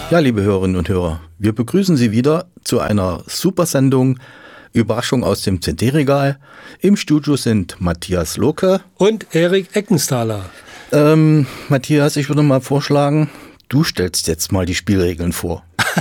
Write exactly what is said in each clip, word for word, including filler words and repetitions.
Ja, liebe Hörerinnen und Hörer, wir begrüßen Sie wieder zu einer Supersendung Überraschung aus dem C D-Regal. Im Studio sind Matthias Loke und Erik Eckenthaler. Ähm, Matthias, ich würde mal vorschlagen, du stellst jetzt mal die Spielregeln vor.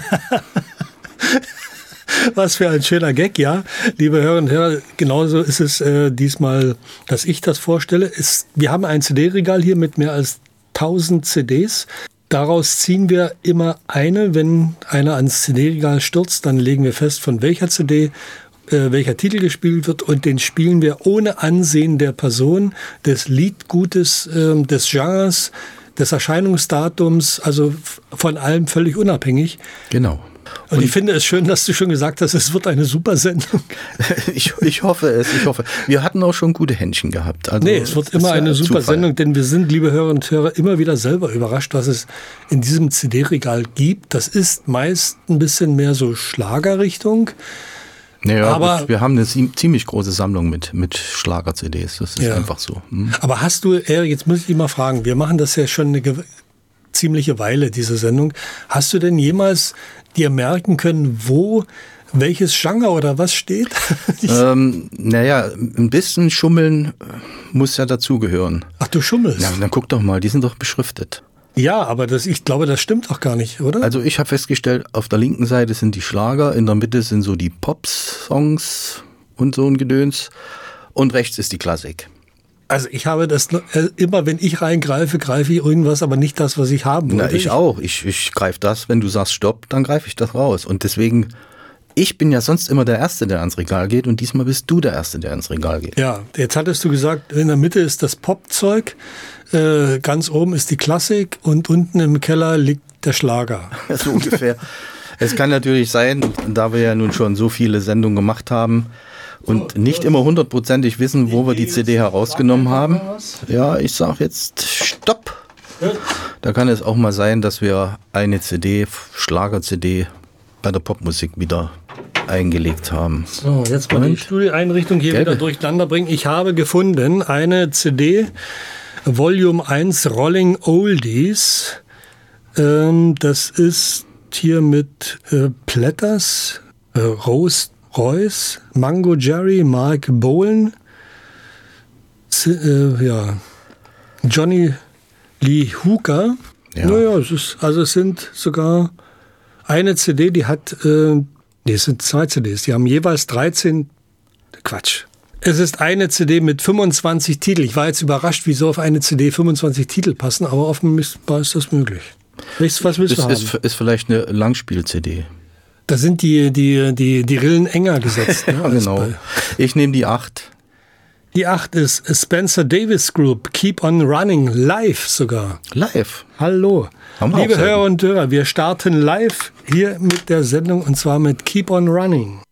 Was für ein schöner Gag, ja. Liebe Hörerinnen und Hörer, genauso ist es äh, diesmal, dass ich das vorstelle. Es, wir haben ein C D-Regal hier mit mehr als tausend C Ds. Daraus ziehen wir immer eine. Wenn einer ans C D-Regal stürzt, dann legen wir fest, von welcher C D äh, welcher Titel gespielt wird, und den spielen wir ohne Ansehen der Person, des Liedgutes, äh, des Genres, des Erscheinungsdatums, also von allem völlig unabhängig. Genau. Und, und ich finde es schön, dass du schon gesagt hast, es wird eine super Sendung. ich, ich hoffe es, ich hoffe. Wir hatten auch schon gute Händchen gehabt. Also nee, es wird immer eine super Zufall. Sendung, denn wir sind, liebe Hörerinnen und Hörer, immer wieder selber überrascht, was es in diesem C D-Regal gibt. Das ist meist ein bisschen mehr so Schlagerrichtung. Naja, aber wir haben eine ziemlich große Sammlung mit, mit Schlager-C Ds, das ist ja einfach so. Hm. Aber hast du, Erik, jetzt muss ich dich mal fragen, wir machen das ja schon eine ge- ziemliche Weile, diese Sendung. Hast du denn jemals dir merken können, wo welches Genre oder was steht? ähm, naja, ein bisschen Schummeln muss ja dazugehören. Ach, du schummelst? Ja, dann guck doch mal, die sind doch beschriftet. Ja, aber das, ich glaube, das stimmt doch gar nicht, oder? Also ich habe festgestellt, auf der linken Seite sind die Schlager, in der Mitte sind so die Pop-Songs und so ein Gedöns und rechts ist die Klassik. Also ich habe das äh, immer, wenn ich reingreife, greife ich irgendwas, aber nicht das, was ich haben wollte. Na, ich auch. Ich, ich greife das, wenn du sagst Stopp, dann greife ich das raus. Und deswegen, ich bin ja sonst immer der Erste, der ans Regal geht, und diesmal bist du der Erste, der ans Regal geht. Ja, jetzt hattest du gesagt, in der Mitte ist das Popzeug, äh, ganz oben ist die Klassik und unten im Keller liegt der Schlager. So ungefähr. Es kann natürlich sein, da wir ja nun schon so viele Sendungen gemacht haben und nicht immer hundertprozentig wissen, wo wir die C D herausgenommen haben. Ja, ich sag jetzt Stopp. Da kann es auch mal sein, dass wir eine C D, Schlager-C D, bei der Popmusik wieder eingelegt haben. So, jetzt mal die Studioeinrichtung hier Gelbe. wieder durcheinander bringen. Ich habe gefunden eine C D, Volume eins, Rolling Oldies. Ähm, das ist hier mit äh, Platters, äh, Rose Royce, Mango Jerry, Mark Bolan, Z- äh, ja, Johnny Lee Hooker. Ja. Naja, es ist, also es sind sogar eine C D, die hat, äh, nee, es sind zwei C Ds, die haben jeweils dreizehn, Quatsch. Es ist eine C D mit fünfundzwanzig Titel. Ich war jetzt überrascht, wieso auf eine C D fünfundzwanzig Titel passen, aber offenbar ist das möglich. Was, was willst du ist, haben? ist, ist vielleicht eine Langspiel-C D. Da sind die, die, die, die Rillen enger gesetzt. Ne, ja, genau. Ich nehme die acht. Die acht ist Spencer Davis Group, Keep on Running, live sogar. Live? Hallo. Haben wir Liebe auch Hörer und Hörer, wir starten live hier mit der Sendung, und zwar mit Keep on Running.